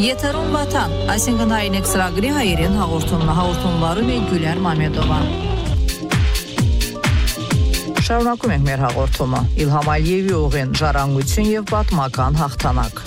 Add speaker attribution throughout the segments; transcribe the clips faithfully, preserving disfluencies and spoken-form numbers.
Speaker 1: Եթերում վատան, այսինքն հայրենիք ծրագրի հայերեն հաղորդումն հաղորդումվարում է Գյուլիար Մամեդովան։ Շարունակում ենք մեր հաղորդումը։ Իլհամ Ալիևի ուղին ժառանգություն եւ պատմական հաղթանակ։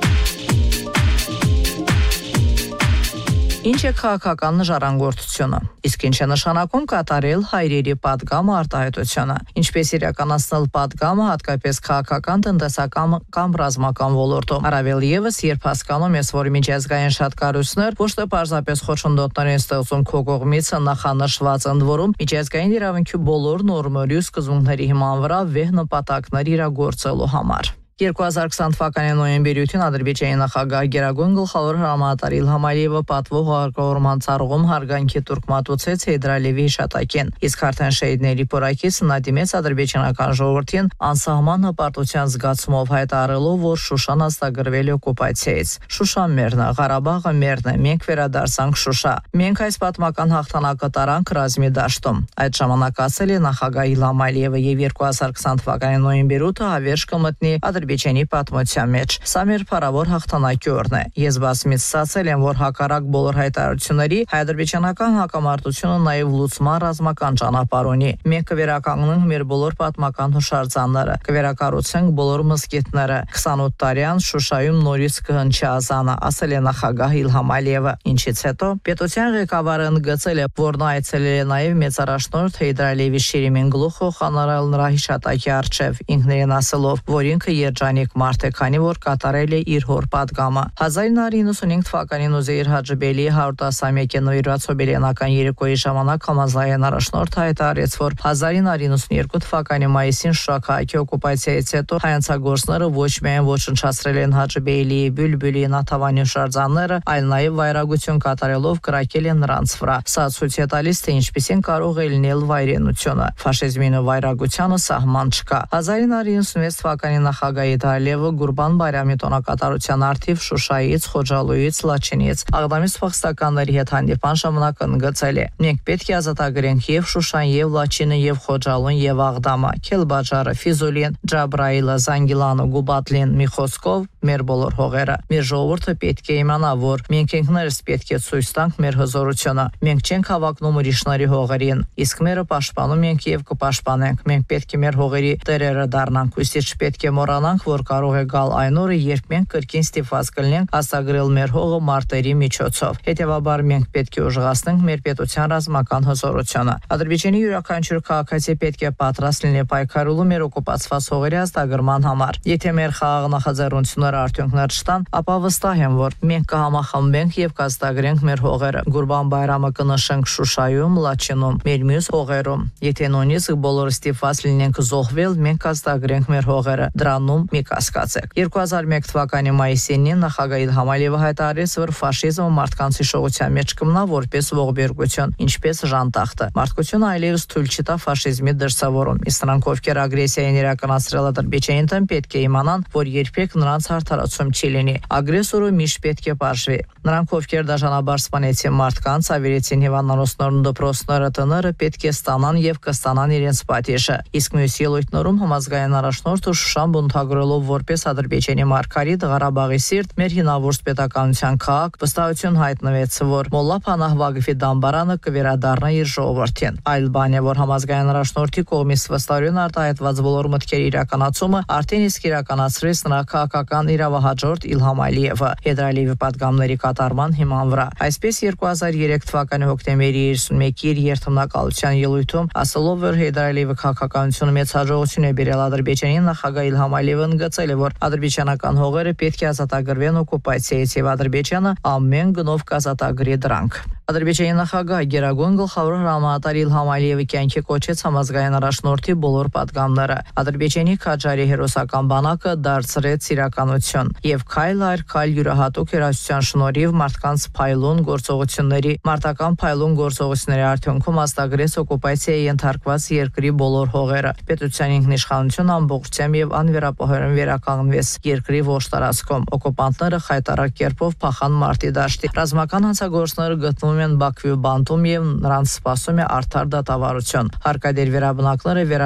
Speaker 1: Ինչ է քաղաքական ժառանգորդությունը, իսկ ինչ է նշանակում կատարել հայրերի պատգամը արտահայտությունը, ինչպես իրականացնել պատգամը հատկապես քաղաքական, տնտեսական կամ ռազմական ոլորտում, առավել եւս երբ հասկանում ես, որ միջազգային շատ կառույցներ ոչ թե պարզապես խոչընդոտների ստեղծում քո կողմից նախանշված ընդ որում միջազգային իրավունքի բոլոր նորմերի ու սկզբունքների հիման վրա վեհ նպատակներ իրագործելու համար։ երկու հազար քսան թվականի նոյեմբերին Ադրբեջանի նախագահ Գերագույն գլխավոր հրամանատար Իլհամ Ալիևը պատվող հարկավորման ցարողում հարգանքի տուրք մատուցեց Հեյդար Ալիևի հիշատակին, իսկ արդեն շահիդների փորակիցն նադիմեց ադրբեջանական ժողովրդին անսահման հպարտության զգացումով հայտարարելով, որ Շուշան ազատագրվել է օկուպացիայից։ Շուշան մերն է, Ղարաբաղը մերն է, մենք վերադարձանք Շուշա։ Մենք այս պատմական հաղթանակը տարանք ռազմի դաշտում։ Այդ ժամանակ ասել է նախագահ Իլհամ Ալիևը եւ երկու հազար քսան թվականի նոյեմբերի ութը հավերժ կմտնի Ադրբեջանի պատմության մեջ։ Սա մեր փառավոր հաղթանակի օրն է։ Ես բազմից ասել եմ, որ հակառակ բոլոր հայտարարությունների հայ-ադրբեջանական հակամարտությունը նաև լուծման ռազմական ճանապարհ ունի։ Մենք կվերականգնենք մեր բոլոր պատմական հուշարձանները, կվերակառուցենք բոլոր մզկիթները։ քսանութ տարյան Շուշայում նորից կհնչի ազանը, ասել է նախագահ Իլհամ Ալիևը։ Ինչից հետո պետության ղեկավարը ընդգծել է, որ նա այցելել է նաև մեծարաշնորհ Հեյդար Ալիևի շիրիմին գլուխը խանարալ նրա հիշատակի առջև, ինքներին ասելով, որ ինքը երջանիկ մարդ է, քանի որ կատարել է իր հոր պատգամը։ հազար ինը հարյուր հինգ թվականին Ուզեյր Հաջբելիի հարյուր տասնամյակի նվիրված հոբելյանական երեկոյի ժամանակ համազգային առաջնորդը հայտարարեց, որ հազար ինը հարյուր հինգսուն երկու թվականի մայիսին Շուշա քաղաքի օկուպացիայից հետո հայանցագործները ոչ միայն ոչնչացրել են Հաջբելիի, Բյուլբյուլի, Նաթավանի հուշարձանները, այլ նաև վայրագություն կատարելով կրակել են նրանց վրա։ Սա ցույց է տալիս, թե ինչպիսին կարող է լինել վայրենությունը։ Ֆաշիզմին ու վայրագությանը սահման չկա։ հազար ինը հարյուր հինգսուն վեց թվականի նախագահ Ալիևը Գուրբան Բայրամի տոնակատարության արդիվ Շուշայից, Խոջալույից, Լաչինից աղդամից փախստականների հետ հանդիպան ժամանակ ընդգծել է. Մենք պետք է ազատագրենք եւ Շուշան, եւ Լաչինը, եւ Խոջալուն, եւ Աղդամը, Քելբաջարը, Ֆիզուլին, Ջաբրայիլը, Զանգիլանը, Գուբատլին, մի խոսքով մեր բոլոր հողերը։ Մեր ժողովուրդը պետք է իմանա, որ մենք ինքներս պետք է ցույց տանք մեր հզորությունը։ Մենք չենք հավակնում ուրիշների հողերին, իսկ մերը պաշտպանում ենք եւ կպաշտպանենք։ Մենք պետք է մեր հողերի տերերը դառնանք, ուստի չպետք է մոռանանք, որ կարող է գալ այն օրը, երբ մենք կրկին ստիպված կլինենք ազատագրել մեր հողը մարտերի միջոցով։ Հետևաբար մենք պետք է ուժեղացնենք մեր պետության ռազմական հզորությունը։ Ադրբեջանի յուրաքանչյուր քաղաքացի պետք է պատրաստ լինի պայքարելու մեր օկուպացված հողերի ազատագրման համար։ Եթե մեր խաղաղ նախաձեռնությունները արդյունքներ չտան, ապա վստահ եմ, որ մենք կհամախմբենք եւ կազատագրենք մեր հողերը։ Գուրբան Բայրամը կնշենք Շուշայում, Լաչինում, մեր մյուս հողերում։ Եթե նույնիսկ բոլորը ստիպված լինենք զոհվել, մենք կազատագրենք մեր հողերը։ Դրանում մի կասկածեք։ երկու հազար մեկ թվականի մայիսին նախագահ Իլհամ Ալիևը հայտարարեց, որ ֆաշիզմը մարդկանց հիշողության մեջ կմնա որպես ողբերգություն, ինչպես ժանտախտը։ Մարդկությունը այլևս թույլ չտա ֆաշիզմի դրսևորում։ Իսկ նրանք, ովքեր ագրեսիան իրականացրել Ադրբեջանին, պետք է իմանան, որ երբեք նրանց հարթարացում չի լինի։ Ագրեսորը միշտ պետք է բաշխվի։ Նրանք, ովքեր դաշնաբար սպանեցին մարդկանց, ավերեցին հիվանդանոցներն ու դպրոցները, տները, պետք է ստանան եւ կստանան իրենց պատիժը։ Իսկ մյուս ելույթներում համազգային առաջնորդը Շուշան բնութագրելով որպես Ադրբեջանի մարգարիտ, Ղարաբաղի սիրտ, մեր հինավուրց պետականության քաղաք, վստահություն հայտնվեց, որ Մոլլա Փանահ Վագիֆի դամբարանը կվերադառնա իր ժողովրդին։ Այլ բան է, որ համազգային առաջնորդի կողմից վստահորեն արտահայտված բոլոր մտքերի իրականացումը արդեն իսկ իրականացրեց նրա քաղաքական իրավահաջորդ Իլհամ Ալիևը Հեյդար Ալիևի պատգամների կատարման հիման վրա։ Այսպես երկու հազար երեք թվականի հոկտեմբերի երեսունմեկի իր երթմնակալության ելույթում ասելով, որ Հեյդար Ալիևը քաղաքականությունը մեծ հաջողություն է բերել Ադրբեջանի, նախագահ Իլհամ Ալիևը ընդգծել է, որ ադրբեջանական հողերը պետք է ազատագրվեն օկուպացիայից եւ Ադրբեջանը ամեն գնով կազատագրի դրանք։ Ադրբեջանի նախագահ Գերագույն գլխավոր հրամանատար Իլհամ Ալիևը կյանքի կոչեց համազգային առաջնորդի բոլոր պատգամները։ Ադրբեջանի քաջարի հերոսական բանակը դարձրեց իրականություն եւ քայլ առ քայլ յուրահատուկ հերոսության շնորհիվ մարդկանց փայլուն գործողությունների մարտական փայլուն գործողությունների արդյունքում ազատագրեց օկուպացիայի ենթարկված երկրի բոլոր հողերը։ Պետության ինքնիշխանությունը ամբողջությամբ եւ անվերապահորեն վերականգնվեց երկրի ողջ տարածքում։ Օկուպանտները խայտարակ կերպով փախան մարտի դաշտի։ Ռազմական հանցագործները գտնվում են Բաքվի ու Բանտում եւ նրանց սպասում է արդար դատավարություն։ Հարկադիր վերաբնակները